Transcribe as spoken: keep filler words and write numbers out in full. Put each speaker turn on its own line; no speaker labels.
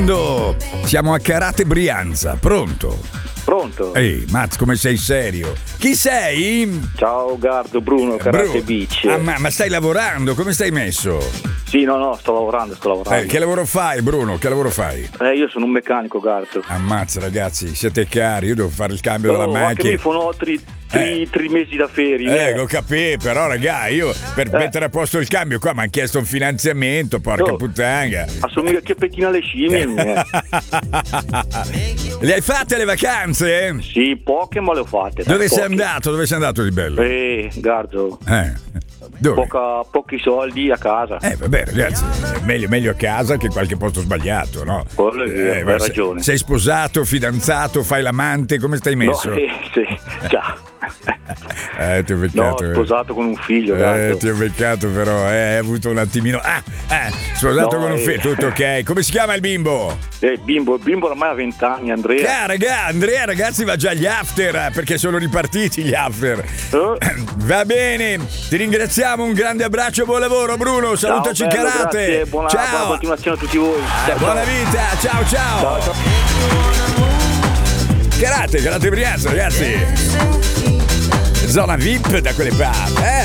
Siamo a Carate Brianza, pronto?
Pronto?
Ehi, Maz, come sei serio? Chi sei?
Ciao Gardo, Bruno, Karate
Bru-
Beach.
Ah, ma, ma stai lavorando? Come stai messo?
Sì, no, no, sto lavorando, sto lavorando.
Eh, che lavoro fai, Bruno? Che lavoro fai?
Eh, io sono un meccanico, Gardo.
Ammazza, ragazzi, siete cari, io devo fare il cambio della
Oh, anche
macchina.
mi fanno tri, tri,
Eh.
tri mesi da ferie.
Eh, ho capito, però raga, io per
Eh.
mettere a posto il cambio qua mi hanno chiesto un finanziamento, porca
Oh.
puttana.
Assomiglia che pettina alle scimmie. eh.
Le hai fatte le vacanze?
Sì, poche ma le ho fatte. dai,
Dove sei
poche.
andato? Dove sei andato di bello?
Eh, Gardo,
Eh. Dove?
poca, pochi soldi a casa.
Eh vabbè ragazzi, è meglio, meglio a casa che in qualche posto sbagliato, no?
Quello è vero, hai
ma se-
ragione.
Sei sposato, fidanzato, fai l'amante, come stai
No,
messo?
sì, sì, già.
Eh, ti ho
No,
beccato. eh.
sposato con un figlio,
Eh,
Gardo.
ti ho beccato però, eh, hai avuto un attimino. Ah, eh, sposato
No,
con un
eh.
figlio, tutto ok. Come si chiama il bimbo?
Eh, bimbo, il bimbo ormai ha vent'anni, Andrea.
Ah, raga, Andrea, ragazzi, va già agli after, eh, perché sono ripartiti gli after.
Eh?
Va bene, ti ringraziamo, un grande abbraccio, buon lavoro Bruno, salutaci
Ciao, bello,
Karate.
grazie, buona, buona
Ciao.
continuazione a tutti voi.
Eh,
Ciao,
buona
ciao.
vita, ciao ciao.
Ciao, ciao.
Karate, Karate Brianza, ragazzi. Zona V I P da quelle parti, eh?